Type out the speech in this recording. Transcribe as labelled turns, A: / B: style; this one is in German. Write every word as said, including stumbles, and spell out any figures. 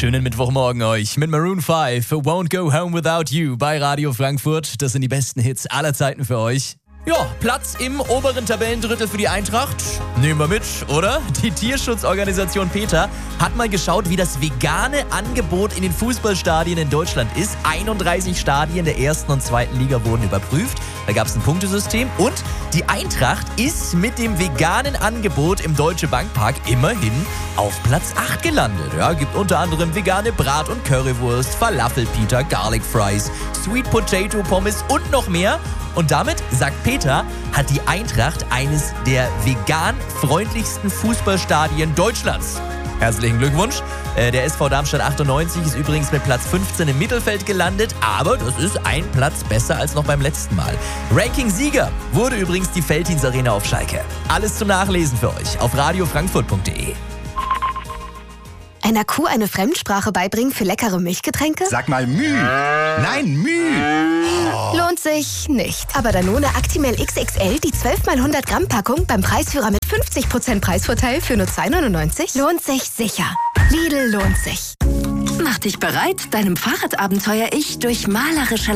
A: Schönen Mittwochmorgen euch mit Maroon fünf, Won't Go Home Without You bei Radio Frankfurt. Das sind die besten Hits aller Zeiten für euch. Ja, Platz im oberen Tabellendrittel für die Eintracht. Nehmen wir mit, oder? Die Tierschutzorganisation PETA hat mal geschaut, wie das vegane Angebot in den Fußballstadien in Deutschland ist. einunddreißig Stadien der ersten und zweiten Liga wurden überprüft. Da gab es ein Punktesystem und die Eintracht ist mit dem veganen Angebot im Deutsche Bankpark immerhin auf Platz acht gelandet. Ja, gibt unter anderem vegane Brat- und Currywurst, Falafelpita, Garlic Fries, Sweet Potato Pommes und noch mehr. Und damit, sagt PETA, hat die Eintracht eines der vegan freundlichsten Fußballstadien Deutschlands. Herzlichen Glückwunsch. Äh, der S V Darmstadt achtundneunzig ist übrigens mit Platz fünfzehn im Mittelfeld gelandet, aber das ist ein Platz besser als noch beim letzten Mal. Ranking-Sieger wurde übrigens die Veltins Arena auf Schalke. Alles zum Nachlesen für euch auf radio frankfurt punkt de.
B: Einer Kuh eine Fremdsprache beibringen für leckere Milchgetränke?
C: Sag mal Müh. Nein, Müh.
B: Oh. Lohnt sich nicht. Aber Danone Actimel X X L, die zwölf mal hundert Gramm Packung beim Preisführer mit fünfzig Prozent Preisvorteil für nur zwei neunundneunzig, lohnt sich sicher. Lidl lohnt sich.
D: Mach dich bereit, deinem Fahrradabenteuer-Ich durch malerische